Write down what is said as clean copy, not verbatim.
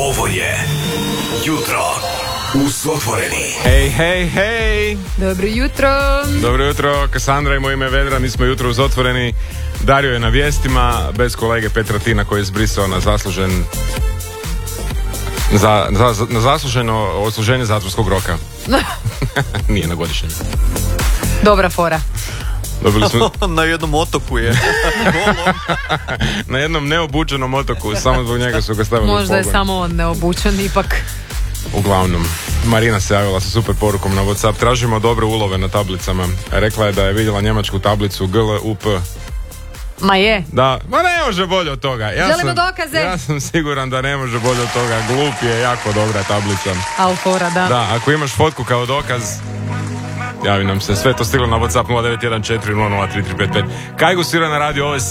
Ovo je Jutro uz Otvoreni. Hej, hej, hej. Dobro jutro. Dobro jutro, Kasandra i moje ime Vedran, mi smo Jutro uz Otvoreni. Dario je na vijestima, bez kolege Petra Tina koji je zbrisao na zaslužen na zasluženo odsluženje zatvorskog roka. Nije na godišnjem. Dobra fora. Dobili smo Na jednom otoku je. na jednom neobučenom otoku, samo zbog njega su ga stavili u Možda je pogon. samo on neobučen ipak. Uglavnom, Marina se javila sa super porukom na WhatsApp. Tražimo dobre ulove na tablicama. Rekla je da je vidjela njemačku tablicu GLUP. Ma je. Da, ma ne može bolje od toga. Želimo dokaze. Ja sam siguran da ne može bolje od toga. GLUP je jako dobra tablica. Al fora, da. Da, ako imaš fotku kao dokaz, javi nam se. Sve to stiglo na WhatsApp 0914 003 355. Kajgu svira na radio, ovo je